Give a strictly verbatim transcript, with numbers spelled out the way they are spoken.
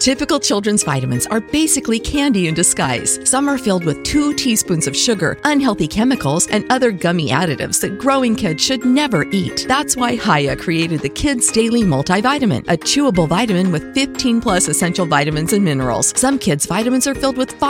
Typical children's vitamins are basically candy in disguise. Some are filled with two teaspoons of sugar, unhealthy chemicals, and other gummy additives that growing kids should never eat. That's why Hiya created the Kids Daily Multivitamin, a chewable vitamin with fifteen plus essential vitamins and minerals. Some kids' vitamins are filled with